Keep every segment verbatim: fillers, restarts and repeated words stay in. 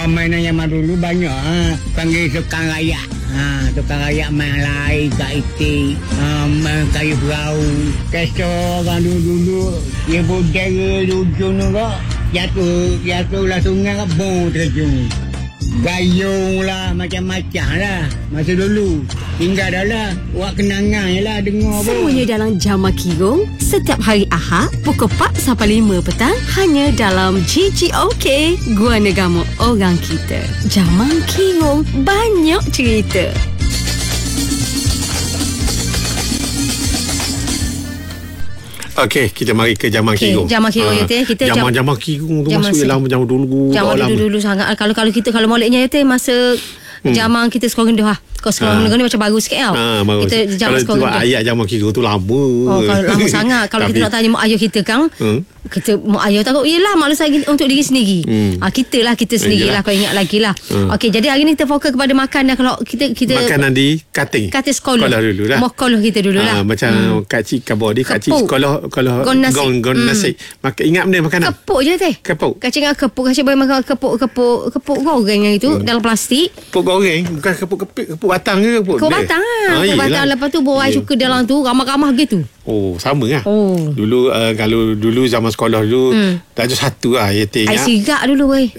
mainan zaman dulu banyak. Ha. Panggil tukang rayak. Ha, tukang rayak main lari kat itik. Ha, main kayu perahu. Kesor orang dulu-dulu. Dia budaya ujung tu kok. Jatuh, jatuhlah sungai kok. Bung terjun. Gayung lah, macam-macam lah. Masa dulu tinggal dah lah. Buat kenangan je lah dengar pun. Semuanya dalam Jamal Kirong. Setiap hari Ahad pukul empat sampai lima petang. Hanya dalam G G O K Gua Negama Orang Kita. Jamal Kirong, banyak cerita. Okey, kita mari ke Jamal Okay, Kirong. Jamal Kirong, ha. Ya teh. Kita Jamal jam, Jamal Kirong tu Jamal masuk si- lama zaman dulu. Jamal dulu-dulu sangat. Kalau kalau kita kalau moleknya ya teh masa hmm. Jamal kita sekolah rendah lah. Kau sekolah rendah ni macam baru sikit tau. Ha, baru. Kita Jamal kalau sekolah rendah. ayat Jamal Kirong tu lama. Oh, kalau lama sangat. Kalau Tapi, kita nak tanya mak ayah kita kan, hmm? kita mak ayah takut, yelah maklum saya untuk diri sendiri. Hmm. Ha, kita lah, kita sendiri lah. Kau ingat lagi lah. Hmm. Okey, jadi hari ni kita fokus kepada makanan. Kalau kita kita makanan di kating. Kating sekolah. Sekolah dulu lah. Mau sekolah kita dulu lah. Ha, macam hmm. Kak Cik Kabor di Kak Cik Kepuk. sekolah kalau Gon nasi. Gon, gon Hmm. nasi. Maka, ingat benda makanan? Kepuk je teh. Kepuk. Kacang dengan kepuk. Kacang boleh makan kepuk, kepuk, kepuk goreng yang itu hmm. dalam plastik. Kepuk goreng, bukan kepuk kepik, kepuk batang ke kepuk? Kepuk batang lah. Ha, Kepuk batang. Lepas tu bawa air cuka dalam tu. Ramah-ramah gitu. Oh, sama lah. Oh. Dulu uh, kalau dulu zaman sekolah dulu hmm. tak ada satu lah ya teh. Air sirak dulu weh.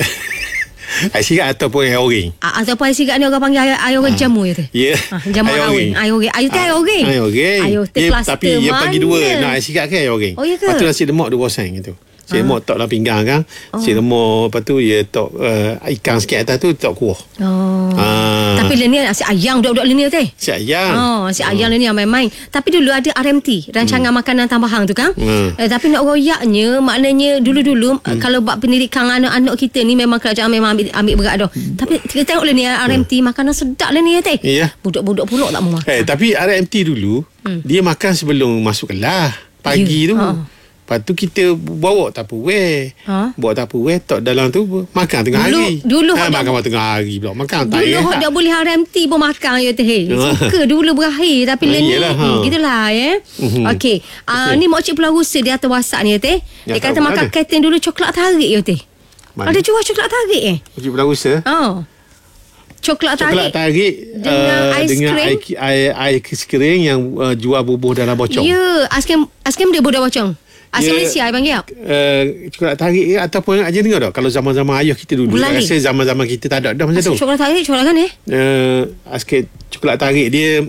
Air sirat ataupun air oreng. Ah, ataupun air sirat ni orang panggil air, air orang jamu ya teh. Ya. Ah, jamu Air awin. oreng. Air oreng. Air teh air oreng. Air oreng. Air teh Ya, plaster tapi dia bagi dua. Nak air sirat ke air oreng. Oh, ya ke? Lepas tu nasi lemak dua persen gitu. Nasi lemak tok dalam pinggang kan. Oh. Nasi lemak lepas tu ya tok uh, ikan sikit atas tu tok kuah. Oh. Ah. Tapi ni nasi ayam budak-budak ni teh. Si ayam. Oh, nasi ayam ni yang main-main. Tapi dulu ada R M T, rancangan hmm. makanan tambahan tu kan. Hmm. Eh, tapi nak royaknya, maknanya dulu-dulu hmm. kalau buat pendidikan anak-anak kita ni memang kerajaan memang ambil, ambil berat dah. Hmm. Tapi kita tengok lah ni R M T hmm. makanan sedap lah ni ya teh. Ya. Budak-budak pulak tak mau makan. Eh, tapi R M T dulu hmm. dia makan sebelum masuk kelas pagi ya. tu. Ha. Lepas tu kita bawa tupperware. Ha? Bawa tupperware tok dalam tu makan tengah Dulu- hari. dulu ha, hot makan dog- tengah hari pula. Makan tak Dulu payah hot tak. dah boleh R M T pun makan ya teh. Suka dulu berakhir tapi Ah, lah ni iyalah, ha. hmm, gitulah ya. Mhm. Okey. Ah, Okey. ni mak cik Pulau Rusa di atas WhatsApp ni ya teh. Dia Ya, kata tahu, makan ada. keten dulu coklat tarik ya teh. Mana? Ada jual coklat tarik eh? Uji Pulau Rusa. Oh. Coklat Coklat tarik tarik dengan uh, ais dengan krim. air, air, air kering yang uh, jual bubuh dalam bocong. Ya, aiskrim aiskrim dia bodoh bocong. Aiskrim Ya, Malaysia I panggil. Uh, coklat tarik ke ataupun aja dengar tak kalau zaman-zaman ayah kita dulu. Gulali. Rasa zaman-zaman kita tak ada dah macam tu. Coklat tarik coklat kan eh? Uh, sikit coklat tarik dia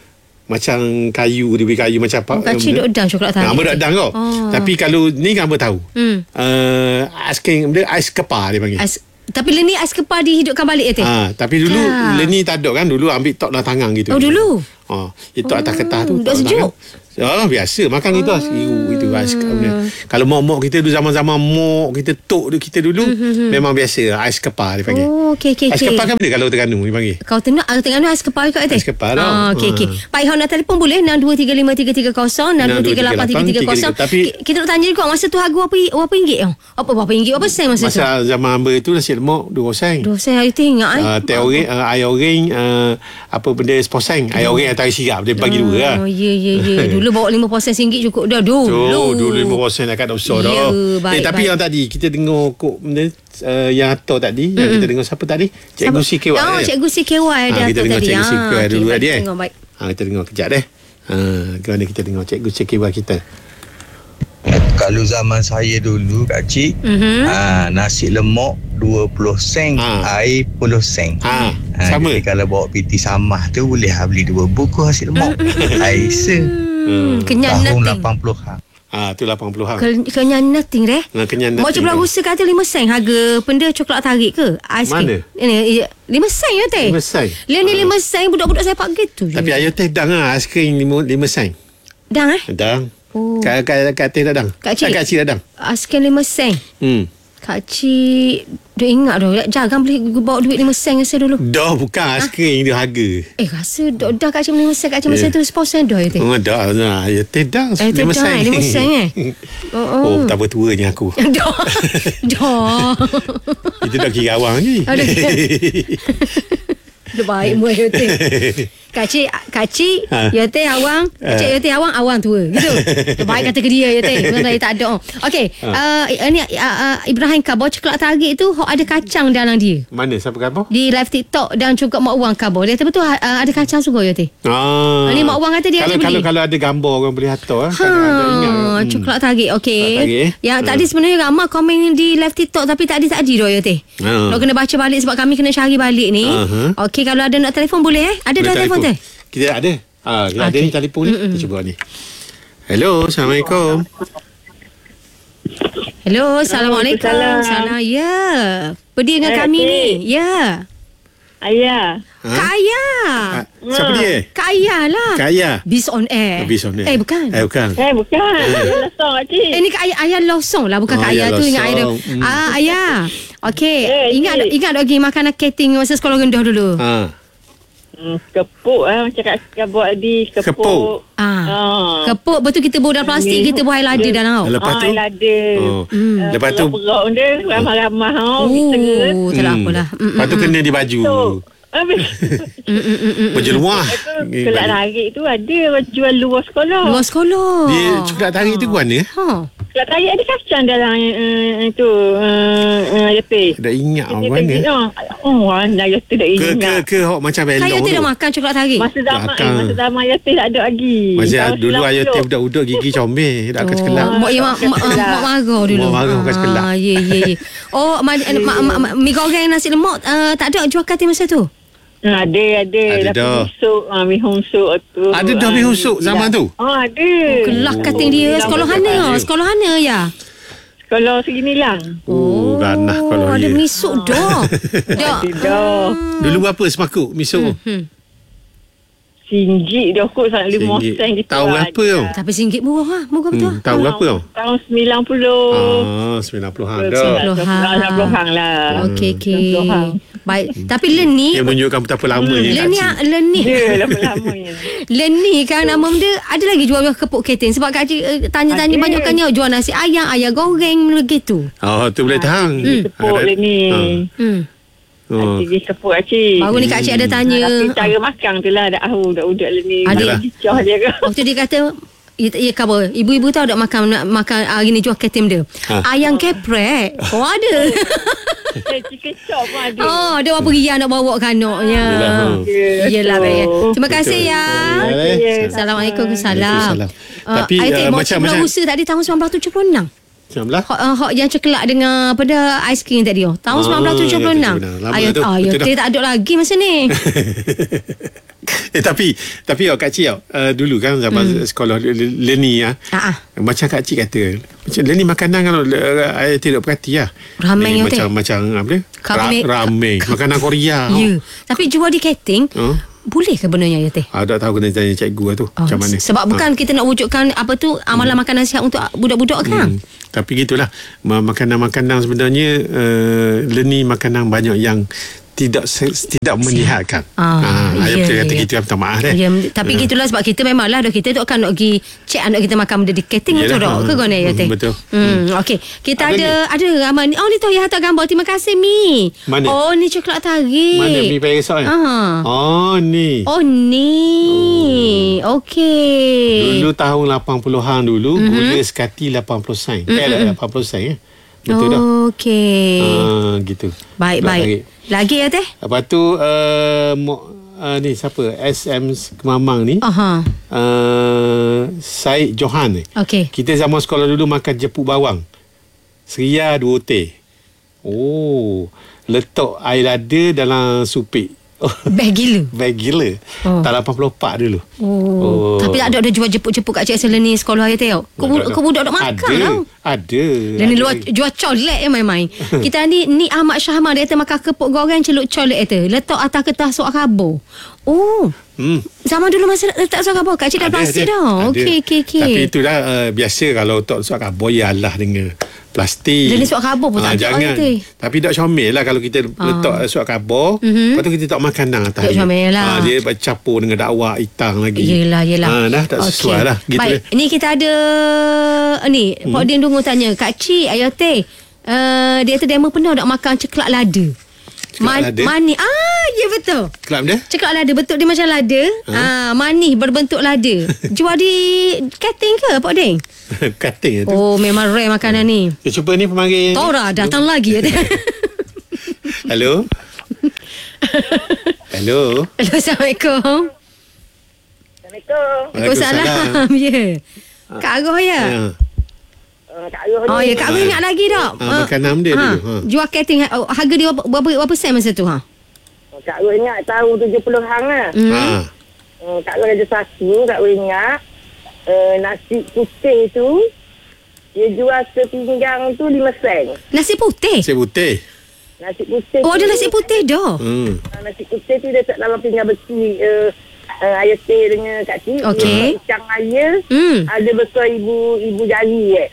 macam kayu, dia beri kayu macam apa. Bukan cik dok dang coklat tarik. Nama dok dang kau. Oh. Tapi kalau ni kan apa tahu. Hmm. Uh, aiskrim dia ais kepar dia panggil. Ais, tapi Leni ais kepar dihidupkan balik ya teh? Ha, tapi dulu Tak. Leni tak ada kan. Dulu ambil tok dalam tangan gitu. Oh, dulu? Ha, itu atas kertas tu. duk tok dalam sejuk? tangan. Ya, biasa makan gitu lah. Siu itu ais kepar. Kalau mak-mak kita dulu zaman-zaman mak kita tok tu kita dulu mm-hmm. memang biasa ais kepar dia panggil. Oh, okey okey Ais okey. kepar kan benda kalau Terengganu dia panggil. Kau tengok ah, tengok ais kepar kat teh. Ais kepar tau. Ah, okey Ha. okey. Pak Ihan nak telefon boleh enam dua tiga lima tiga tiga kosong enam dua tiga lapan tiga tiga kosong. Tapi kita nak tanya juga masa tu harga apa berapa ringgit oh? Apa berapa ringgit berapa sen masa, tu? masa zaman hamba itu nasi lemak dua sen. Dua sen hari tu ingat eh. Uh, teh oreng, uh, air oreng, uh, apa benda sepuluh sen. Air oreng atau air sirap dia bagi dua lah. Oh ya ya ya. Dulu bawa lima peratus ringgit cukup dah dulu. Oh, dulu lima peratus dah kat besar Ya, dah. baik, Eh, tapi baik. yang tadi kita dengar kok benda uh, yang atur tadi, mm-hmm. yang kita dengar siapa tadi? Cikgu Siapa? Sikewai. Oh, Cikgu Sikewai dia Ha, kita atur dengar tadi. Cikgu Ah, Sikewai okey, dulu baik, tadi eh. Tengok baik. Ha, kita dengar kejap deh. Ha, mana kita dengar Cikgu Sikewai kita. Kalau zaman saya dulu Kak Cik, Mhm. ah, nasi lemak dua puluh sen, Ah. air sepuluh sen. Ha, Ah, sama. jadi kalau bawa piti samah tu boleh beli dua buku nasi lemak. Air se. Hmm, kenyang Tahun nothing. lapan puluhan. Ha, tu lapan puluhan. Ke- Kenyang nothing deh. Ha, kenyang Mak nothing. Cik Pulau Rusa kata lima sen harga benda coklat tarik ke? Aiskrim. Mana? Ini lima sen ya teh. Lima sen? Dia ni lima sen budak-budak saya pak gitu je. Tapi ayah teh dang lah aiskrim lima, lima sen. Dang eh? Dang. Oh. Kat, kat, kat teh dah dang. Kak Cik. Kat Cik dah dang. Aiskrim lima sen. Hmm. Kak Cik dia ingat dah. Jangan beli bawa duit lima sen saya dulu. Dah bukan aiskrim dia harga. Eh rasa dah, dah Kak Cik lima sen. Kak Cik masa tu sepuluh sen dah ya teh. Oh, dah, dah. Ya, teh dah. Eh, teh lima dah, sen. lima sen, eh? Oh, oh. Oh, betapa tuanya aku. Dah. Dah. Kita dah kira awang je. Ada. Dah baik mu ya teh. Kak Cik, Kak Cik, Ha. ya teh awang, Kak Cik ya teh awang, awang tua. Gitu. Baik kata ke dia ya teh. Sebenarnya tak ada. Okey, uh, ni uh, uh, Ibrahim Kabo coklat tarik tu hok ada kacang dalam dia. Mana siapa khabar? Di live TikTok dan juga Mak Wang Kabo. Dia kata betul uh, ada kacang juga ya teh. Ah. Ni Mak Wang kata dia kalau, ada kalau beli. kalau ada gambar orang boleh hantar. Ha, Kalau ada ingat. Hmm. coklat tarik. Okey. Coklat tarik. Yang Ha. tadi sebenarnya ramai komen di live TikTok tapi tak ada tak ada dah ya teh. Ha. Nak kena baca balik sebab kami kena cari balik ni. Aha. Okey, kalau ada nak telefon boleh eh? Ada dah telefon teh? Kita ada. Ha, kita ada Okey. ni telefon ni. Kita cuba ni. Hello, Assalamualaikum. Hello, Assalamualaikum. Waalaikumsalam. Salam. Ya. Pergi dengan Eh, kami Cik. ni. Ya. Ayah. Ha? Kak Ayah. Ha, siapa dia? Kak Ayah lah. Kak Ayah. Bis on air. Habis on Eh, bukan. Eh, bukan. Eh, bukan. Ayah Lasong, Cik. Eh, ni Kak Ayah, Ayah Losong lah. Bukan Oh, Kak Ayah Ayah tu. Ingat Ayah. Losong. Hmm. Ah, Ayah. Okey. Eh, ingat Cik. ingat lagi makanan keting masa sekolah rendah dulu. Ha. Hmm, kepuk eh. Macam kat buat di kepuk. Kepuk. Ah. Ah. Kepuk betul kita bawa dalam plastik, Ni. kita buat air lada dalam. Lepas ah, tu? lada. Oh. Hmm. Lepas tu? Perok dia. Ramah-ramah. Oh, bisa. Oh, tak Hmm. apalah. Mm, Lepas tu mm, kena di baju. Tu. Habis. mm, mm, mm, mm. Baju luar. Itu kelak tarik tu ada orang jual luar sekolah. Luar sekolah. Dia coklat tarik tu mana? Ha. Kelak tarik ada kacang dalam uh, itu. Uh, uh, Yeti. Tak ingat Dia orang mana. tengok, Oh, mana Yeti tak Ke ke ingat. ke hok macam belong Saya tu. tidak makan coklat tarik. Masa zaman eh, Belakang. masa zaman Yeti tak ada lagi. Masa Tahun dulu sembilan ayah puluh. teh budak-budak gigi comel tak akan sekelak. Oh, mak ya mak mak mak marah dulu. Mak marah bukan sekelak. Ah, ye ye ye. Oh, ma, ma, ma, ma, mi goreng nasi lemak uh, tak ada jual kat masa tu. Ha, ada, ada. Ada Tapi dah. Besuk, ha, mihun sok tu. Ada dah Ah, mihun sok zaman tu? Oh, ada. Kelah kating dia sekolah mana? Sekolah mana ya? Sekolah segini lang. Oh, ganah kalau ada dia. misuk dah. Dah. Ada dah. Dulu berapa semakuk misuk? Hmm. Singgit dah kot sangat lima Singgit. sen gitu. Tahu ada. berapa tau? Tapi singgit murah lah. Murah betul. Hmm, tahu berapa tau? Tahun sembilan puluh. Ah, sembilan puluhan dah. sembilan puluh. sembilan puluh hang lah. Okey okey. sembilan puluh hang. Baik. Tapi len ni Dia menunjukkan betapa lamanya len ni kak len ni Dia lama-lama ni. len ni kan nama dia ada lagi jual kepuk keting sebab kak cik eh, tanya-tanya Ada. banyak kan jual nasi ayam, ayam goreng begitu. Oh, tu boleh tahan. Kepuk dia ni. Hmm. Oh. Cik kepuk cik. Baru ni kak cik ada tanya. Tapi cara makan tu lah dah tahu dah udak ni. Ada. Cicah dia ke. Waktu dia kata Ya, ya khabar. Ibu-ibu tahu tak makan nak makan hari ni jual ketim dia. Ha. Ayam keprek. Oh ada. Eh, chicken chop pun ada. Oh, dia berapa ria nak bawa ke anaknya. Yelah, ha. Yelah, baik. Terima kasih ya. Betul. Ya. Assalamualaikum. Salam. Waalaikumsalam. Uh, Tapi, I uh, tengok macam- macam macam- Rusa tadi tahun sembilan belas tujuh puluh enam. Macam lah. Hot, uh, hot yang coklat dengan apa dah aiskrim tadi oh. Tahun Ah, sembilan belas tujuh puluh enam. lama Ayah tu. ayah Betul dah. teh tak ada lagi masa ni. eh tapi tapi oh, Kak Cik oh, uh, dulu kan zaman hmm. sekolah Leni ah. Ah, ah. Macam Kak Cik kata, macam Leni makanan kalau uh, ayah tidak perhati lah. Ramen Ni yang macam teh. macam apa dia? Kami- Ra- ramen, makanan Korea. Ya. Tapi jual di keting. Oh. Boleh ke benarnya ya teh? Ah, tak tahu kena tanya cikgu lah tu. Oh, macam mana. Sebab bukan kita nak wujudkan apa tu amalan makanan sihat untuk budak-budak kan? Hmm. Tapi gitulah Ma- makanan-makanan sebenarnya uh, Leni makanan banyak yang tidak se- tidak menyihatkan. Ah, Ah, ayah ya, betul kata ya. gitu, minta maaf eh. Ya, tapi gitulah sebab kita memanglah dah kita tu akan nak pergi cek anak kita makan benda di keting Yelah, betul tak? ha. Ke kau ya teh? Hmm, betul. Hmm, okey. Kita Ada ada ada ramai ni. Oh ni tu yang hantar gambar. Terima kasih Mi. Mana? Oh ni coklat tarik. Mana mi payah risau eh? Ah. Oh ni. Oh ni. Okey. Dulu tahun lapan puluhan dulu mm-hmm. gula sekati lapan puluh sen. Mm-hmm. Eh lapan puluh sen eh. Betul dah. Okey. Ah gitu. Baik Coklat baik. tarik. Lagi ya teh? Lepas tu uh, mo, uh, ni siapa? S M Kemamang ni. Aha. Uh, Syed Johan ni. Okey. Kita zaman sekolah dulu makan jepuk bawang. Seria dua teh. Oh, letak air lada dalam supik. Best gila. Baik gila. Oh. Tahun lapan puluh empat dulu. Oh. Tapi tak ada ada jual jepuk-jepuk kat Cik Seleni sekolah ya teh. Kau budak kau budak nak makan ada, tau. Ada. Dan ni ada. luar jual colek je main-main. Kita ni ni Ahmad Syahman dia kata makan kepuk goreng celup colek tu. Letak atas kertas suak khabar. Oh. Hmm. Zaman dulu masa letak suak khabar Kak Cik dah Ada, plastik ada. dah. Ada. Okey okey okey. Tapi itulah uh, biasa kalau tak suat karbon ya Allah dengan plastik. Jenis suat karbon pun Ah, tak ada jangan. tu. Tapi tak comel lah kalau kita Ah. letak suat karbon. Mhm. Lepas tu kita tak makanan atas Tak dia. comel lah. Ah, dia campur dengan dakwah itang lagi. Yelah yelah. Ah, dah tak sesuai Okey. lah. Gitu Baik, lah. ni kita ada ni hmm. Pak Din Dungu tanya, Kak Cik, ayah teh. Uh, dia tu demo pernah nak makan coklat lada. Coklat lada? Manis. Ah, Ya betul. Kelab dia? Cakap lada, betul dia macam lada. Ha? Ah, manis berbentuk lada. Jual di Kating ke Pak Ding? Kating tu. Oh, memang rare makanan ni. Eh, cuba ni pemanggil. Tora datang lagi. Hello. Hello. Hello, Assalamualaikum. Assalamualaikum. Waalaikumsalam. Ya. Kak Aroh ya? Ya. Uh, Kak Aroh Oh ni. ya, Kak Aroh ingat lagi tak? Ah, makanan dia ha. dulu, ha. Jual catering, ha. Harga dia berapa, berapa, berapa sen masa tu? Ha? Kak Aroh ingat tahun tujuh puluhan lah. Hmm. Ha. Uh, Kak Aroh ada satu, Kak Aroh ingat. Uh, nasi putih tu, dia jual sepinggang tu lima sen. Nasi putih? Nasi putih. Nasi putih Oh, tu, ada nasi putih dah. Hmm. uh, nasi putih tu dia tak dalam pinggang besi. Uh, uh, ayah teh dengan Kak Cik. Okey. Uh, Ikan ayah. Hmm. Ada besar ibu ibu jari eh.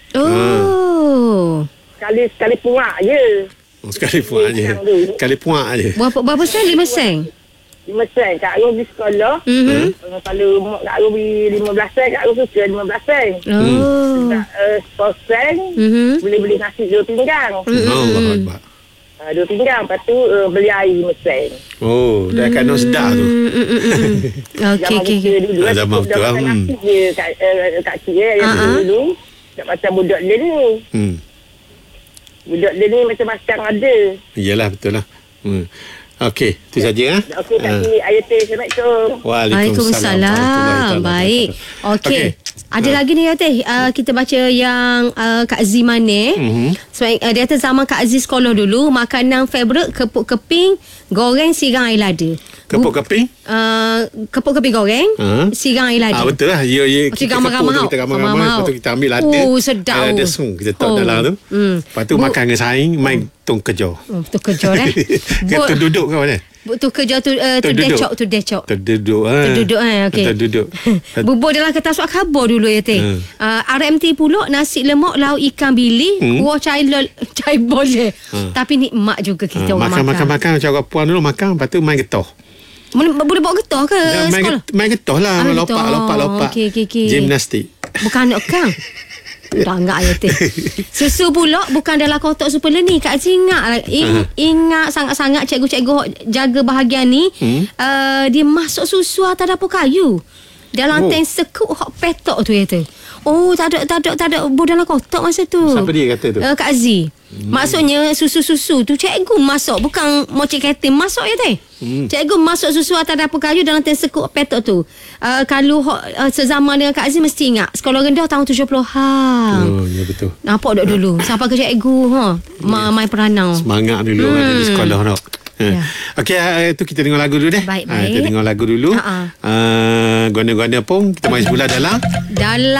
Oh. Sekali sekali puak je. Oh, sekali puak je. Sekali puak je. Berapa, berapa sen? Lima sen? Lima sen. Kak Aroh pergi sekolah. Mhm. Uh, kalau mak Kak Aroh beli lima belas sen, Kak Aroh suka lima belas sen. Oh. Tak, uh, sepuluh sen, Mhm. boleh beli nasi dua pinggang. Allah Akbar. Uh, dua pinggang. Lepas tu uh, beli air lima sen. Oh, dah kat nak sedap tu. Mm, mm, mm, mm. Okey, Zaman okey. kita dulu. Ah, lah, zaman cukup betul dah lah. makan Hmm. nasi je Kak, uh, Kak Cik eh, yang Ah, ah. dulu. Tak macam budak dia ni. Hmm. Budak dia ni macam-macam ada. Iyalah betul lah. Hmm. Okey, tu saja ah. Okey, Kak Cik. Ayah teh. Assalamualaikum. Waalaikumsalam. Baik. Okey. Ada lagi ni ya teh. Uh, kita baca yang uh, Kak Z mana. Mhm. Sebab uh, dia kata zaman Kak Z sekolah dulu, makanan favourite kepuk keping, goreng sirang air lada. Kepuk keping? Uh, kepuk keping goreng, Ha? sirang air lada. Ah betul lah. Ya ya Okey, kita gambar-gambar kepuk tu, tau. kita gambar-gambar, Gambar-gambar. lepas tu kita ambil lada. Oh, sedap. Ada Oh. sung kita tahu Oh. dalam tu. Hmm. Lepas tu Bu- makan dengan saing, main tong kejo. Oh, tu kejor eh. Kita tu duduk ke mana? Tu kejor tu uh, tu Terduduk. decok, tu decok. Terduduk ha. Terduduk eh, okey. Terduduk. Bubur dalam kertas suat khabar dulu ya teh. Hmm. Uh, R M T pula nasi lemak lauk ikan bili, Hmm. kuah cai lol, cai boleh. Hmm. Tapi nikmat juga kita Ha, orang makan makan. makan makan macam orang puan dulu makan, lepas tu main getah. Boleh, boleh bawa getah ke Ya, main, sekolah? get, main getah lah, Ah, lompat getah. lompat lompat. Okey, okey, okey. Gimnastik. Bukan anak kang. Dah enggak ya teh. Susu pula bukan dalam kotak super learning. Kak Cik ingat lah. In, ingat sangat-sangat cikgu-cikgu jaga bahagian ni. Hmm. Uh, dia masuk susu atas dapur kayu. Dalam Oh. tank sekut hot petok tu ya teh. Oh, tak ada tak ada tak ada bubur dalam kotak masa tu. Siapa dia kata tu? Uh, Kak Z. Hmm. Maksudnya susu-susu tu cikgu masuk, bukan mocik katin masuk ya teh. Hmm. Cikgu masuk susu atas dapur kayu dalam tank sekut petok tu. Uh, kalau uh, sezaman dengan Kak Z mesti ingat. Sekolah rendah tahun tujuh puluhan. Oh, ya betul. Nampak dok dulu. Sampai ke cikgu ha. Ma, main peranau. Semangat dulu hmm. ada di sekolah nak. Ha. Ya. Okey, uh, itu kita dengar lagu dulu deh. Baik, Ah, kita baik. dengar lagu dulu. Ha-ha. Uh, gona-gona pun kita main sebelah dalam Dalam